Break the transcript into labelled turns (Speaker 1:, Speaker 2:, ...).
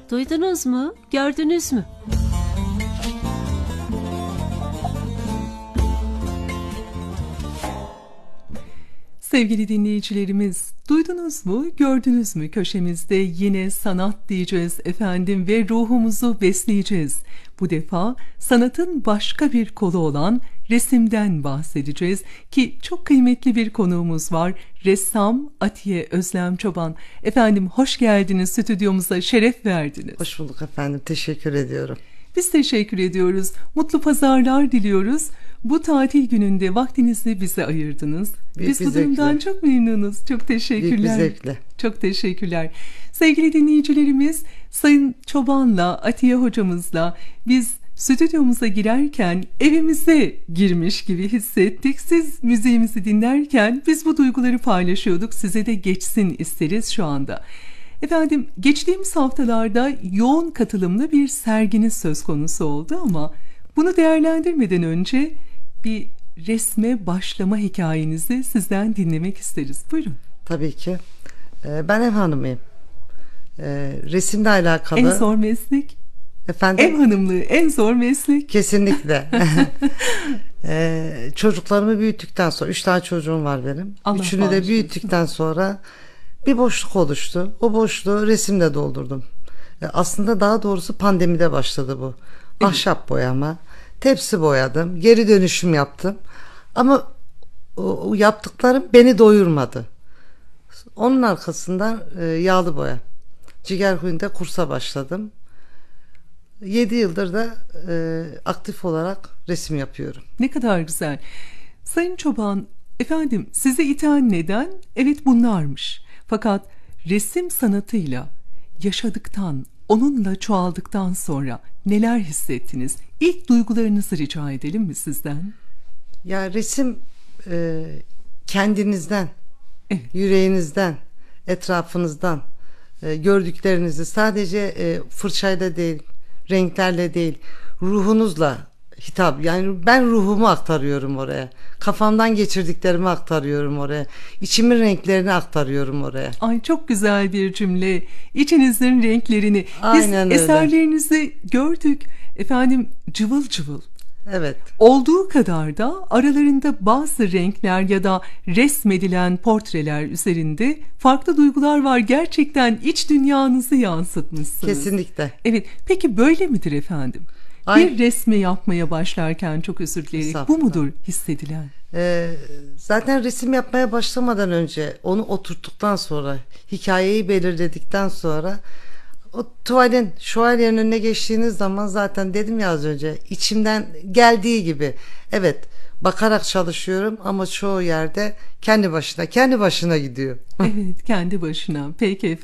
Speaker 1: Duydunuz mu? Gördünüz mü?
Speaker 2: Sevgili dinleyicilerimiz, duydunuz mu, gördünüz mü? Köşemizde yine sanat diyeceğiz efendim ve ruhumuzu besleyeceğiz. Bu defa sanatın başka bir kolu olan resimden bahsedeceğiz ki çok kıymetli bir konuğumuz var. Ressam Atiye Özlem Çoban. Efendim hoş geldiniz, stüdyomuza şeref verdiniz.
Speaker 3: Hoş bulduk efendim, teşekkür ediyorum.
Speaker 2: Biz teşekkür ediyoruz. Mutlu pazarlar diliyoruz. Bu tatil gününde vaktinizi bize ayırdınız. Biz bu durumdan çok memnunuz. Çok teşekkürler.
Speaker 3: Büyük bir zevkle.
Speaker 2: Çok teşekkürler. Sevgili dinleyicilerimiz, Sayın Çoban'la, Atiye hocamızla biz stüdyomuza girerken evimize girmiş gibi hissettik. Siz müziğimizi dinlerken biz bu duyguları paylaşıyorduk. Size de geçsin isteriz şu anda. Efendim, geçtiğimiz haftalarda yoğun katılımlı bir serginiz söz konusu oldu ama bunu değerlendirmeden önce bir resme başlama hikayenizi sizden dinlemek isteriz. Buyurun.
Speaker 3: Tabii ki. Ben ev hanımıyım. Resimle alakalı.
Speaker 2: En zor meslek.
Speaker 3: Efendim?
Speaker 2: Ev hanımlığı en zor meslek.
Speaker 3: Kesinlikle. Çocuklarımı büyüttükten sonra, 3 tane çocuğum var benim.
Speaker 2: Allah
Speaker 3: Üçünü de büyüttükten sonra bir boşluk oluştu. O boşluğu resimle doldurdum. Aslında daha doğrusu pandemide başladı bu. Ahşap boyama, tepsi boyadım, geri dönüşüm yaptım. Ama o yaptıklarım beni doyurmadı. Onun arkasından yağlı boya. Cigerhuy'da kursa başladım. 7 yıldır da aktif olarak resim yapıyorum.
Speaker 2: Ne kadar güzel. Sayın Çoban, efendim size iten neden? Evet bunlarmış. Fakat resim sanatıyla yaşadıktan, onunla çoğaldıktan sonra neler hissettiniz? İlk duygularınızı rica edelim mi sizden?
Speaker 3: Ya resim kendinizden,
Speaker 2: evet,
Speaker 3: yüreğinizden, etrafınızdan gördüklerinizi sadece fırçayla değil, renklerle değil, ruhunuzla hitap. Yani ben ruhumu aktarıyorum oraya. Kafamdan geçirdiklerimi aktarıyorum oraya. İçimin renklerini aktarıyorum oraya.
Speaker 2: Ay çok güzel bir cümle. İçinizin renklerini.
Speaker 3: Aynen
Speaker 2: Biz
Speaker 3: öyle.
Speaker 2: eserlerinizi gördük. Efendim cıvıl cıvıl.
Speaker 3: Evet.
Speaker 2: Olduğu kadar da aralarında bazı renkler ya da resmedilen portreler üzerinde farklı duygular var. Gerçekten iç dünyanızı yansıtmışsınız.
Speaker 3: Kesinlikle.
Speaker 2: Evet. Peki böyle midir efendim? Bir resmi yapmaya başlarken, çok özür dileyerek, bu mudur hissedilen?
Speaker 3: Zaten resim yapmaya başlamadan önce, onu oturttuktan sonra, hikayeyi belirledikten sonra, o tuvalin şövalyenin önüne geçtiğiniz zaman zaten dedim ya az önce, içimden geldiği gibi. Evet, bakarak çalışıyorum ama çoğu yerde kendi başına gidiyor.
Speaker 2: Evet, kendi başına. Peki efendim.